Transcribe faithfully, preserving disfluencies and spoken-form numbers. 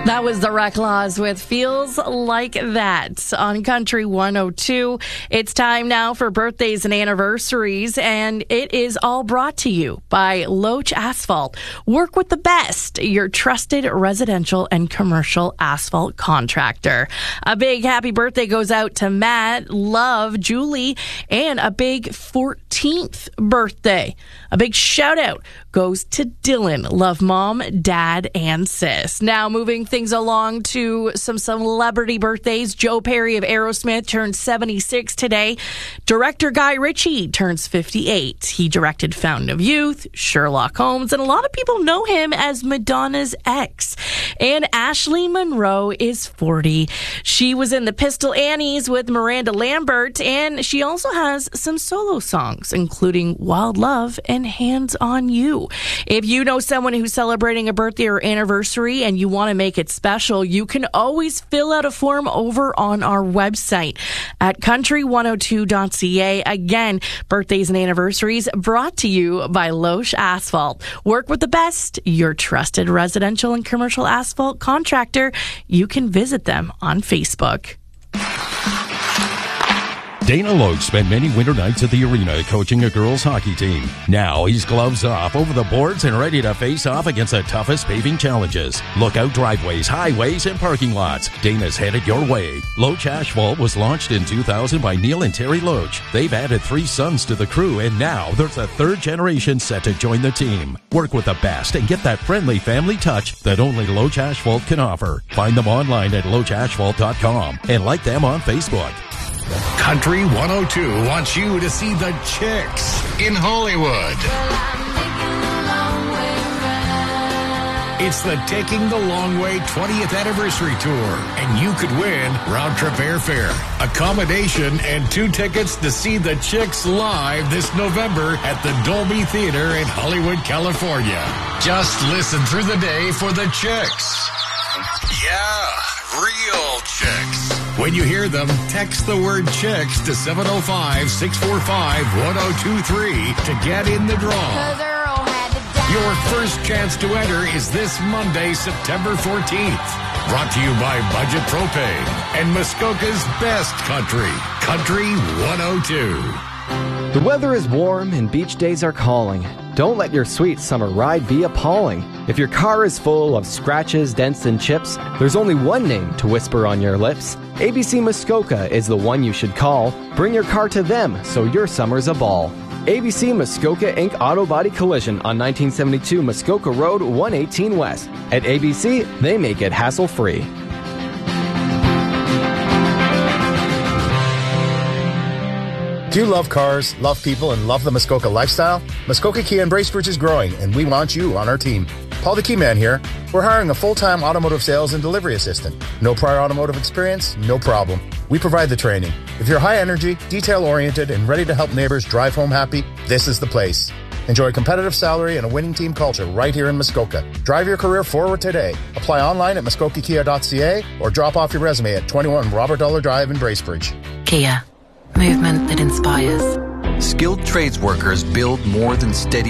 That was the Reclaws with Feels Like That on Country one oh two. It's time now for birthdays and anniversaries, and it is all brought to you by Loach Asphalt. Work with the best, your trusted residential and commercial asphalt contractor. A big happy birthday goes out to Matt, Love, Julie, and a big fourteenth birthday. A big shout out goes to Dylan. Love mom, dad, and sis. Now moving things along to some celebrity birthdays. Joe Perry of Aerosmith turns seventy-six today. Director Guy Ritchie turns fifty-eight. He directed Fountain of Youth, Sherlock Holmes, and a lot of people know him as Madonna's ex. And Ashley Monroe is forty. She was in the Pistol Annies with Miranda Lambert, and she also has some solo songs, including Wild Love and Hands on You. If you know someone who's celebrating a birthday or anniversary and you want to make it special, you can always fill out a form over on our website at country one oh two dot c a. Again, birthdays and anniversaries brought to you by Loach Asphalt. Work with the best, your trusted residential and commercial asphalt contractor. You can visit them on Facebook. Dana Loach spent many winter nights at the arena coaching a girls' hockey team. Now he's gloves off, over the boards, and ready to face off against the toughest paving challenges. Lookout driveways, highways, and parking lots. Dana's headed your way. Loach Asphalt was launched in two thousand by Neil and Terry Loach. They've added three sons to the crew, and now there's a third generation set to join the team. Work with the best and get that friendly family touch that only Loach Asphalt can offer. Find them online at loach asphalt dot com and like them on Facebook. Country one oh two wants you to see the Chicks in Hollywood. It's the Taking the Long Way twentieth Anniversary Tour, and you could win round-trip airfare, accommodation, and two tickets to see the Chicks live this November at the Dolby Theater in Hollywood, California. Just listen through the day for the Chicks. Yeah, real Chicks. When you hear them, text the word Chicks to seven oh five, six four five, one oh two three to get in the draw. Your first chance to enter is this Monday, September fourteenth. Brought to you by Budget Propane and Muskoka's best country, Country one oh two. The weather is warm and beach days are calling. Don't let your sweet summer ride be appalling. If your car is full of scratches, dents, and chips, there's only one name to whisper on your lips. A B C Muskoka is the one you should call. Bring your car to them so your summer's a ball. A B C Muskoka Incorporated Auto Body Collision on nineteen seventy-two Muskoka Road, one eighteen West. At A B C, they make it hassle-free. Do you love cars, love people, and love the Muskoka lifestyle? Muskoka Kia and Bracebridge is growing, and we want you on our team. Paul the Key Man here. We're hiring a full-time automotive sales and delivery assistant. No prior automotive experience? No problem. We provide the training. If you're high energy, detail-oriented, and ready to help neighbors drive home happy, this is the place. Enjoy a competitive salary and a winning team culture right here in Muskoka. Drive your career forward today. Apply online at muskoka kia dot c a or drop off your resume at twenty-one Robert Dollar Drive in Bracebridge. Kia. Movement that inspires. Skilled trades workers build more than steady